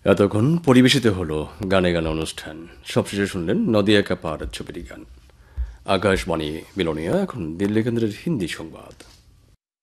এতক্ষণ পরিবেশিত হলো গানে গানে অনুষ্ঠান। সবশেষে শুনলেন নদিয়া কা পার ছবির গান। আকাশবাণী বিলোনিয়া, এখন দিল্লি কেন্দ্রের হিন্দি সংবাদ।